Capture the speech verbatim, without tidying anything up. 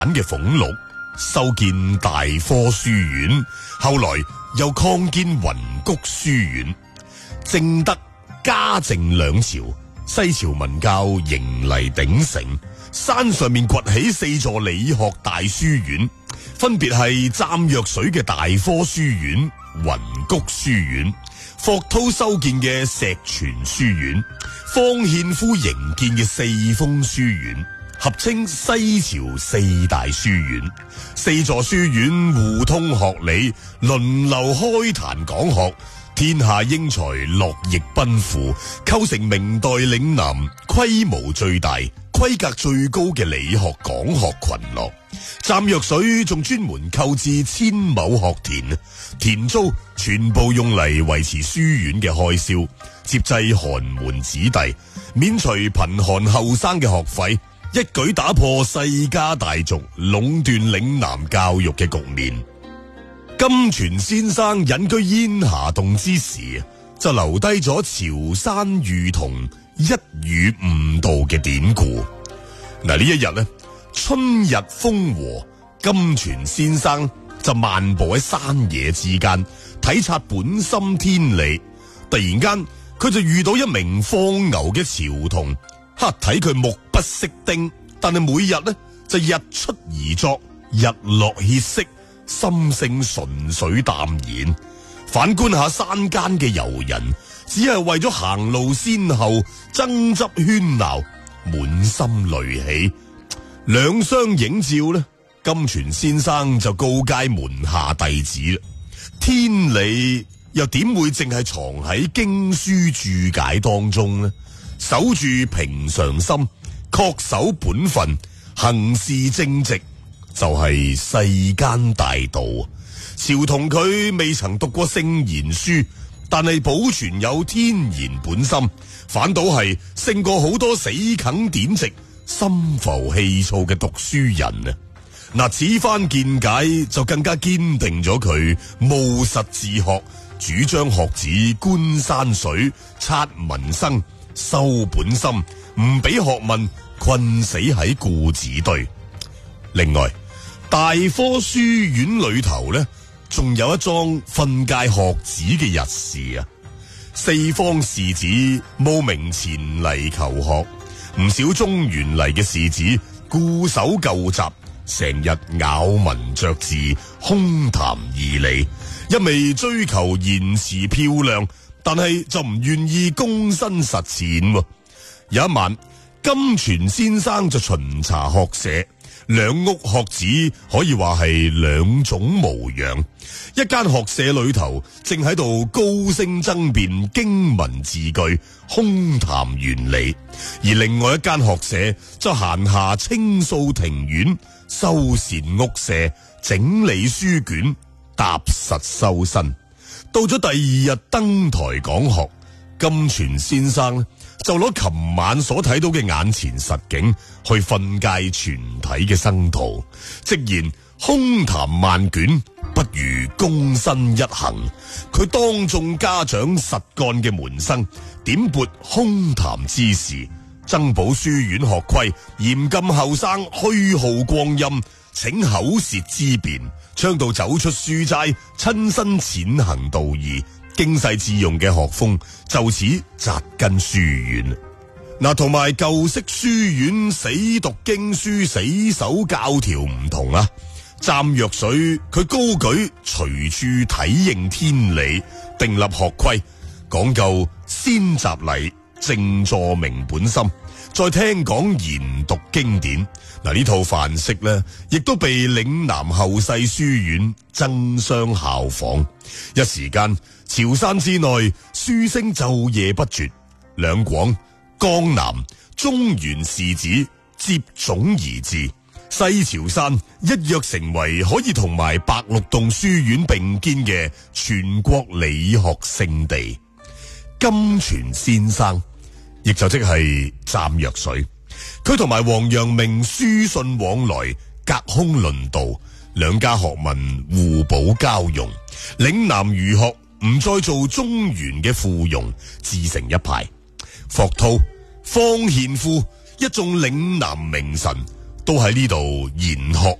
嘅俸祿，修建大科書院，後來又擴建雲谷書院。正德、嘉靖兩朝，西朝文教迎嚟鼎盛，山上面崛起四座理學大書院，分別係湛若水嘅大科書院、雲谷書院，霍濤修建嘅石泉書院，方獻夫營建嘅四風書院，合稱西朝四大書院。四座書院互通學理，輪流開壇講學，天下英才絡繹奔赴，構成明代嶺南規模最大、規格最高嘅理學講學群落。湛若水仲專門購置千畝學田，田租全部用嚟維持書院嘅開銷，接濟寒門子弟，免除貧寒後生嘅學費，一舉打破世家大族壟斷嶺南教育嘅局面。金泉先生隱居煙霞洞之時，就留低咗潮山喻童一語悟道嘅典故。嗱，呢一日呢，春日風和，金泉先生就漫步喺山野之間，體察本心天理。突然間，佢就遇到一名放牛嘅潮童，哈，睇佢目不識丁，但係每日呢就日出而作，日落歇息，心性純粹淡然。反觀下山間嘅遊人，只係為咗行路先後，爭執喧鬧，滿心戾氣。兩相映照呢，金泉先生就告誡門下弟子啦：天理又點會淨係藏喺經書注解當中呢？守住平常心，恪守本分，行事正直，就係世間大道。潮童佢未曾讀過聖賢書，但係保存有天然本心，反倒係勝過好多死啃典籍、心浮氣躁嘅讀書人啊！嗱，此番見解就更加堅定咗佢務實自學，主張學子觀山水、察民生、修本心，唔俾學問困死喺故紙堆。另外，大科書院裏頭呢，仲有一樁訓誡學子嘅日事啊！四方士子慕名前嚟求學，唔少中原嚟嘅士子固守舊習，成日咬文嚼字，空談義理，一味追求言辭漂亮，但係就唔願意躬身實踐。有一晚，金泉先生就巡查學舍，兩屋學子可以話係兩種模樣。一間學舍裏頭正喺度高聲爭辯經文字句，空談原理；而另外一間學舍就閒暇清掃庭院，修繕屋舍，整理書卷，踏實修身。到咗第二日登台講學，金泉先生就攞琴晚所睇到嘅眼前實景去訓誡全體嘅生徒，直言空談萬卷，不如躬身一行。佢當眾家長實幹嘅門生，點撥空談之事，增補書院學規，嚴禁後生虛耗光陰，請口舌之辯，倡導走出書齋，親身踐行道義，經世致用嘅學風就此紮根書院。嗱，同埋舊式書院死讀經書、死守教條唔同啊！湛若水佢高舉隨處體認天理，訂立學規，講究先習禮，正坐明本心，再聽講研讀經典。嗱，呢套範式呢，亦都被嶺南後世書院爭相效仿。一時間，潮山之內書聲晝夜不絕，兩廣、江南、中原士子接踵而至。西潮山一躍成為可以同埋白鹿洞書院並肩嘅全國理學聖地。金泉先生亦就即係湛若水，佢同埋王陽明書信往來，隔空論道，兩家學問互補交融。嶺南儒學唔再做中原嘅附庸，自成一派。霍濤、方獻夫一眾嶺南名臣都喺呢度研學